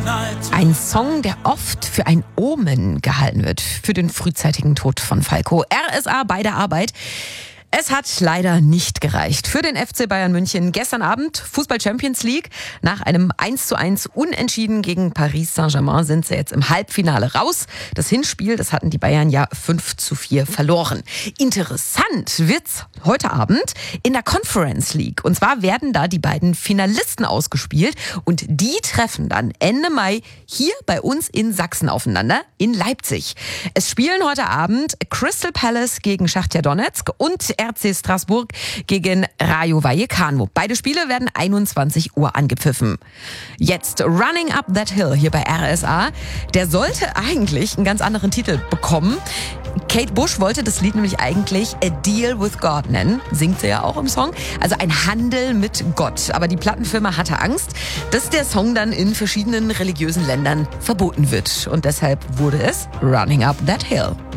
Ein Song, der oft für ein Omen gehalten wird, für den frühzeitigen Tod von Falco. RSA bei der Arbeit. Es hat leider nicht gereicht für den FC Bayern München. Gestern Abend Fußball Champions League. Nach einem 1:1 Unentschieden gegen Paris Saint-Germain sind sie jetzt im Halbfinale raus. Das Hinspiel, das hatten die Bayern ja 5:4 verloren. Interessant wird's heute Abend in der Conference League. Und zwar werden da die beiden Finalisten ausgespielt und die treffen dann Ende Mai hier bei uns in Sachsen aufeinander, in Leipzig. Es spielen heute Abend Crystal Palace gegen Schachtar Donezk und RC Straßburg gegen Rayo Vallecano. Beide Spiele werden 21 Uhr angepfiffen. Jetzt Running Up That Hill hier bei RSA. Der sollte eigentlich einen ganz anderen Titel bekommen. Kate Bush wollte das Lied nämlich eigentlich A Deal with God nennen. Singt sie ja auch im Song. Also ein Handel mit Gott. Aber die Plattenfirma hatte Angst, dass der Song dann in verschiedenen religiösen Ländern verboten wird. Und deshalb wurde es Running Up That Hill.